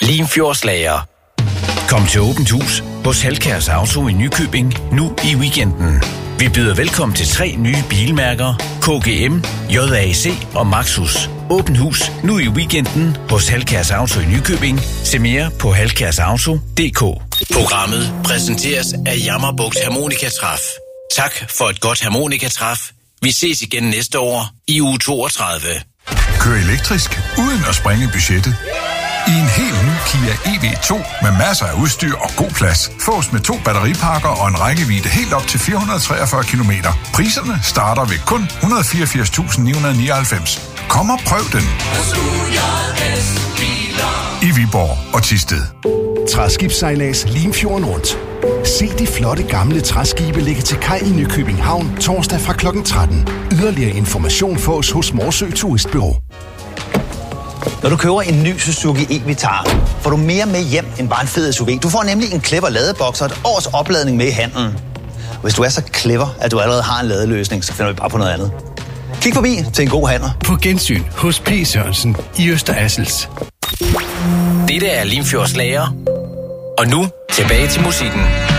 Limfjordslager. Kom til åbent hus hos Halkjærs Auto i Nykøbing nu i weekenden. Vi byder velkommen til 3 nye bilmærker, KGM, JAC og Maxus. Åbent hus nu i weekenden hos Halkjærs Auto i Nykøbing. Se mere på halkjærsauto.dk. Programmet præsenteres af Jammerbugt Harmonikatræf. Tak for et godt harmonikatræf. Vi ses igen næste år i uge 32. Kør elektrisk uden at sprænge budgettet. I en helt ny Kia EV2 med masser af udstyr og god plads. Fås med 2 batteripakker og en rækkevidde helt op til 443 km. Priserne starter ved kun 184.999. Kom og prøv den. I Viborg og Thisted. Træskibssejlads Limfjorden rundt. Se de flotte gamle træskibe ligge til kaj i Nykøbing Havn torsdag fra kl. 13. Yderligere information fås hos Morsø Turistbureau. Når du køber en ny Suzuki e-Vitara, får du mere med hjem end bare en fed SUV. Du får nemlig en clever ladeboks og et års opladning med i handlen. Hvis du er så clever, at du allerede har en ladeløsning, så finder vi bare på noget andet. Kig forbi til en god handler. På gensyn hos P. Sørensen i Øster Assels. Dette er Limfjordslager. Og nu tilbage til musikken.